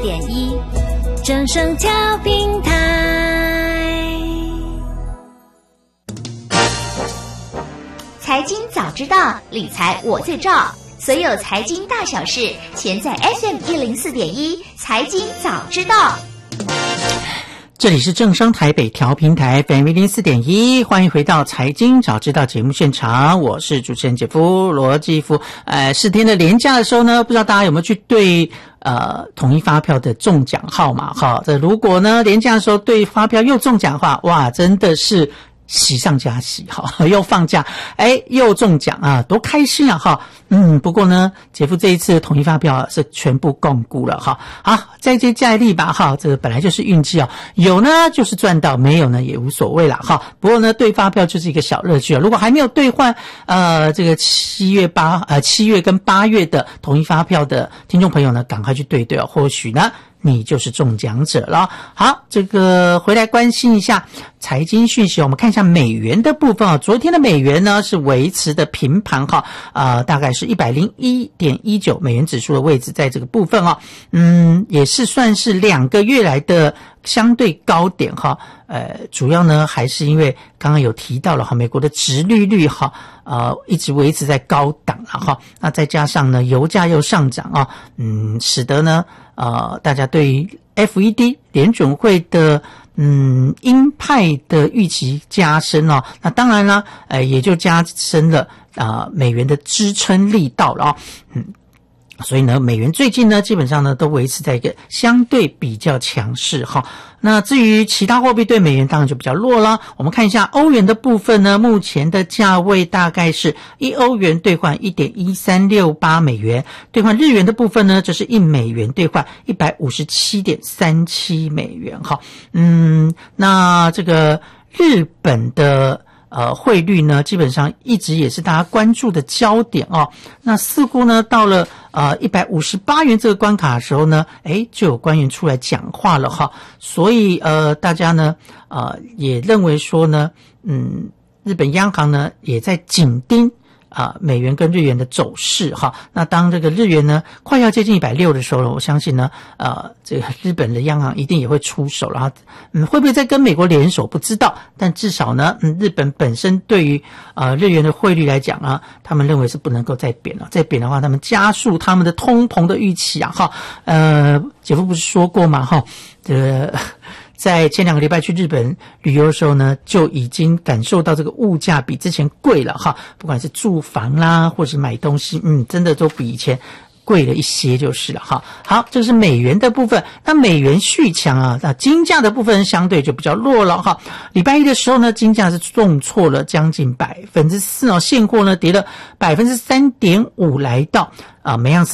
104.1正声调频台。 财经早知道，理财我最照。所有财经大小事，全在 FM104.1财经早知道。 这里是正声台北调频台 FM104.1，欢迎回到财经早知道节目现场，我是主持人姐夫罗继夫。4天的连假的时候呢，不知道大家有没有去对统一发票的中奖号码哈？这如果呢连假的时候对发票又中奖的话，哇，真的是喜上加喜哈，又放假，又中奖啊，多开心啊哈！不过呢，姐夫这一次统一发票是全部共估了哈。好，再接再厉吧哈，这个本来就是运气啊，有呢就是赚到，没有呢也无所谓啦哈。不过呢，对发票就是一个小乐趣啊。如果还没有兑换这个7月跟8月的统一发票的听众朋友呢，赶快去兑哦，或许呢你就是中奖者了。好，这个回来关心一下财经讯息，我们看一下美元的部分啊。昨天的美元呢是维持的平盘哈，大概是 101.19 美元指数的位置在这个部分啊。也是算是2个月来的相对高点哈。主要呢还是因为刚刚有提到了哈，美国的殖利率哈一直维持在高档了哈。那再加上呢油价又上涨啊，使得呢大家对于 FED 联准会的鹰派的预期加深哦，那当然啦，也就加深了美元的支撑力道了所以呢，美元最近呢，基本上呢都维持在一个相对比较强势哈。那至于其他货币对美元当然就比较弱了。我们看一下欧元的部分呢，目前的价位大概是1欧元兑换 1.1368 美元，兑换日元的部分呢，就是1美元兑换 157.37 美元哈。那这个日本的汇率呢，基本上一直也是大家关注的焦点哦。那似乎呢，到了158元这个关卡的时候呢，就有官员出来讲话了哈。所以大家呢，也认为说呢，日本央行呢也在紧盯美元跟日元的走势哈。那当这个日元呢快要接近160的时候，我相信呢这个日本的央行一定也会出手了哈。会不会再跟美国联手不知道，但至少呢日本本身对于日元的汇率来讲啊，他们认为是不能够再贬了，再贬的话他们加速他们的通膨的预期啊哈。姐夫不是说过嘛哈，在前2个礼拜去日本旅游的时候呢，就已经感受到这个物价比之前贵了哈，不管是住房啦，或是买东西，真的都比以前贵了一些就是了哈。好，这是美元的部分。那美元续强啊，那金价的部分相对就比较弱了哈。礼拜一的时候呢，金价是重挫了将近 4% 哦，现货呢跌了 3.5% 来到每盎司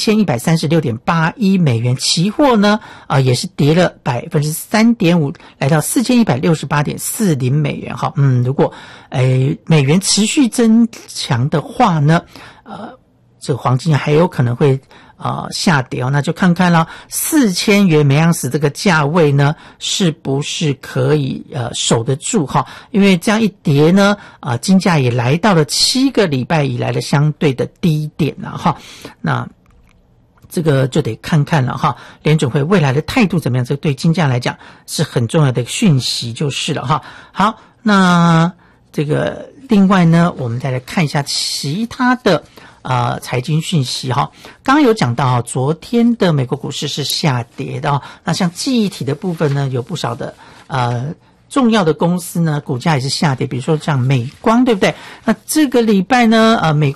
4136.81 美元，期货呢也是跌了 3.5% 来到 4168.40 美元哈。如果美元持续增强的话呢，这个黄金还有可能会下跌哦，那就看看了4000元每盎司这个价位呢，是不是可以守得住哈？因为这样一跌呢，金价也来到了7个礼拜以来的相对的低点了哈。那这个就得看看了哈，联准会未来的态度怎么样？这对金价来讲是很重要的讯息就是了哈。好，那这个另外呢，我们再来看一下其他的财经讯息哈。刚刚有讲到昨天的美国股市是下跌的那像记忆体的部分呢，有不少的重要的公司呢股价也是下跌，比如说像美光对不对？那这个礼拜呢美